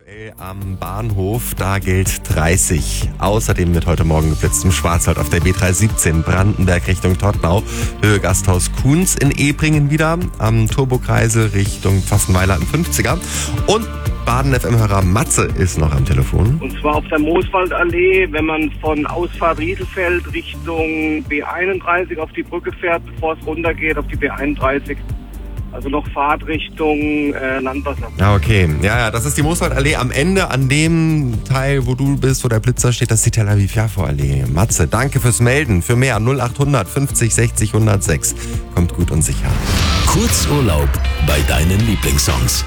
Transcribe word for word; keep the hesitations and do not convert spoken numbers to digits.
Aktuell am Bahnhof, da gilt dreißig. Außerdem wird heute Morgen geblitzt im Schwarzwald auf der B drei siebzehn Brandenberg Richtung Todtnau, Höhe Gasthaus Kuhns in Ebringen wieder, am Turbokreisel Richtung Pfaffenweiler im fünfziger und Baden-F M-Hörer Matze ist noch am Telefon. Und zwar auf der Mooswaldallee, wenn man von Ausfahrt Rieselfeld Richtung B einunddreißig auf die Brücke fährt, bevor es runtergeht auf die B einunddreißig. Also noch Fahrt Richtung äh, Landwasser. Ja, okay. Ja, ja, das ist die Mooswaldallee am Ende, an dem Teil, wo du bist, wo der Blitzer steht, das ist die Tel Aviv-Jafo-Allee. Matze, danke fürs Melden. Für mehr null achthundert fünfzig sechzig hundertsechs. Kommt gut und sicher. Kurzurlaub bei deinen Lieblingssongs.